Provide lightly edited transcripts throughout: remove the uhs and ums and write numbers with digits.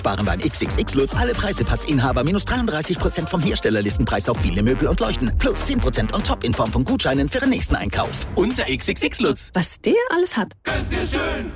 Sparen beim XXX Lutz alle Preisepassinhaber minus 33% vom Herstellerlistenpreis auf viele Möbel und Leuchten. Plus 10% on top in Form von Gutscheinen für den nächsten Einkauf. Unser XXX Lutz. Was der alles hat. Ganz sehr schön.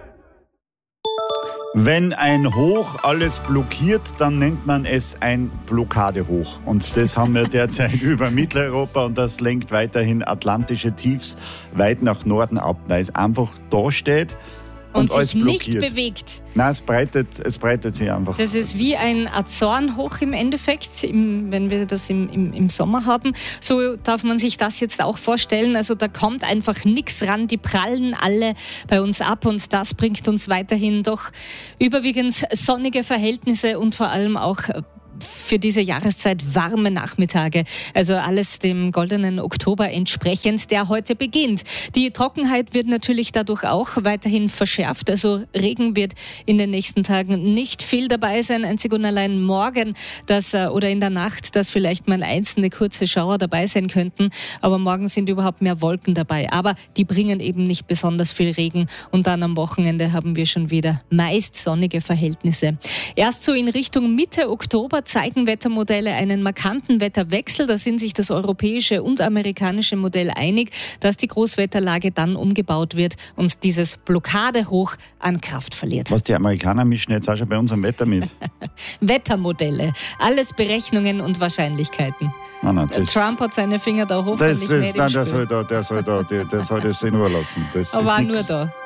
Wenn ein Hoch alles blockiert, dann nennt man es ein Blockadehoch. Und das haben wir derzeit über Mitteleuropa und das lenkt weiterhin atlantische Tiefs weit nach Norden ab, weil es einfach da steht und alles sich blockiert. Nicht bewegt. Nein, es breitet sich einfach. Das ist wie ein Azorenhoch im Endeffekt, wenn wir das im Sommer haben. So darf man sich das jetzt auch vorstellen. Also da kommt einfach nichts ran. Die prallen alle bei uns ab und das bringt uns weiterhin doch überwiegend sonnige Verhältnisse und vor allem auch für diese Jahreszeit warme Nachmittage. Also alles dem goldenen Oktober entsprechend, der heute beginnt. Die Trockenheit wird natürlich dadurch auch weiterhin verschärft. Also Regen wird in den nächsten Tagen nicht viel dabei sein. Einzig und allein morgen oder in der Nacht, dass vielleicht mal einzelne kurze Schauer dabei sein könnten. Aber morgen sind überhaupt mehr Wolken dabei. Aber die bringen eben nicht besonders viel Regen. Und dann am Wochenende haben wir schon wieder meist sonnige Verhältnisse. Erst so in Richtung Mitte Oktober zeigen Wettermodelle einen markanten Wetterwechsel. Da sind sich das europäische und amerikanische Modell einig, dass die Großwetterlage dann umgebaut wird und dieses Blockadehoch an Kraft verliert. Was, die Amerikaner mischen jetzt auch schon bei unserem Wetter mit? Wettermodelle, alles Berechnungen und Wahrscheinlichkeiten. Nein, Trump hat seine Finger da hoffentlich mehr im Spiel. Der soll das in Ruhe lassen. Das Aber ist war nix. nur da.